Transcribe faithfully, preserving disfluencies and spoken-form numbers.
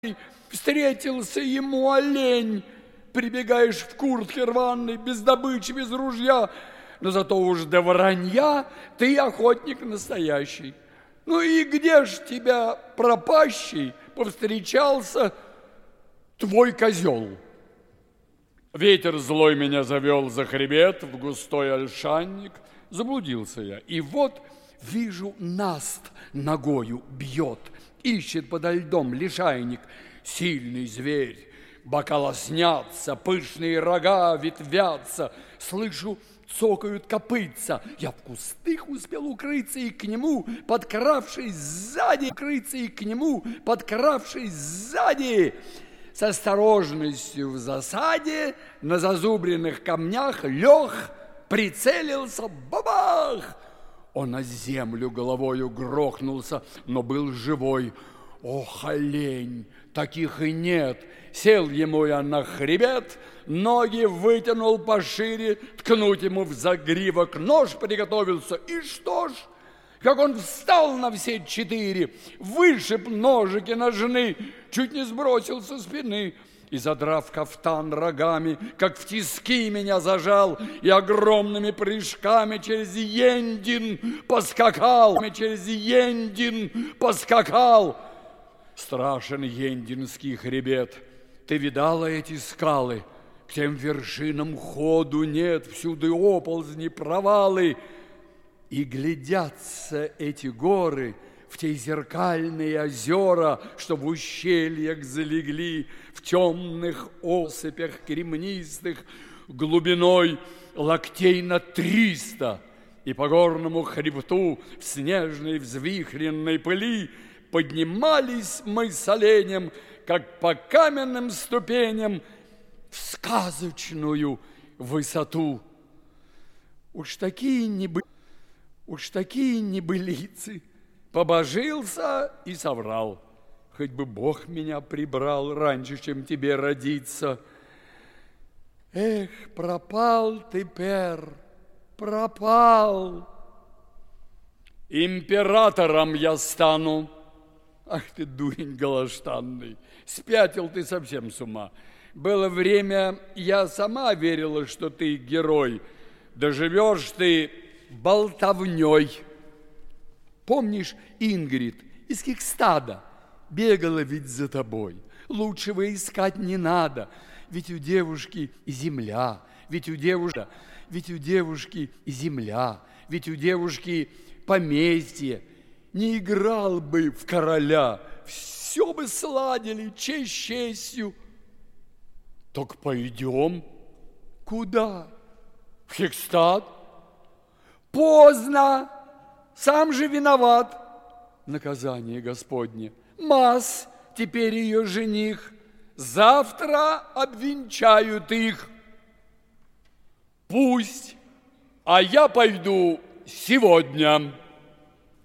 Встретился ему олень. Прибегаешь в куртке рваной, без добычи, без ружья, но зато уж до воронья ты охотник настоящий. Ну и где ж тебя, пропащий, повстречался твой козел? Ветер злой меня завел за хребет в густой ольшанник. Заблудился я, и вот вижу, наст ногою бьет, ищет подо льдом лишайник. Сильный зверь, бока лоснятся, пышные рога ветвятся. Слышу, цокают копытца. Я в кустах успел укрыться, и к нему, подкравшись сзади, укрыться, и к нему, подкравшись сзади, с осторожностью в засаде на зазубренных камнях лег, прицелился, бабах! Он на землю головою грохнулся, но был живой. Ох, олень, таких и нет. Сел ему я на хребет, ноги вытянул пошире, ткнуть ему в загривок нож приготовился. И что ж, как он встал на все четыре, вышиб ножики ножны, чуть не сбросил со спины. И, задрав кафтан рогами, как в тиски меня зажал, и огромными прыжками через Ендин поскакал, через Ендин поскакал. Страшен Ендинский хребет. Ты видала эти скалы? К тем вершинам ходу нет, всюду оползни, провалы. И глядятся эти горы в те зеркальные озера, что в ущельях залегли, в темных осыпях кремнистых, глубиной локтей на триста. И по горному хребту в снежной взвихренной пыли поднимались мы с оленем, как по каменным ступеням, в сказочную высоту. Уж такие небы... Уж такие небылицы. Побожился и соврал. Хоть бы Бог меня прибрал раньше, чем тебе родиться. Эх, пропал ты, Пер, пропал. Императором я стану. Ах ты, дурень голоштанный, спятил ты совсем с ума. Было время, я сама верила, что ты герой. Доживешь ты болтовней. Помнишь, Ингрид из Кикстада бегала ведь за тобой. Лучшего искать не надо, ведь у девушки и земля, ведь у девушки, ведь у девушки и земля, ведь у девушки поместье. Не играл бы в короля, все бы сладили, честь честью. Так пойдем. Куда? В Хикстад? Поздно, сам же виноват. Наказание Господне. Мас, теперь ее жених, завтра обвенчают их. Пусть, а я пойду сегодня.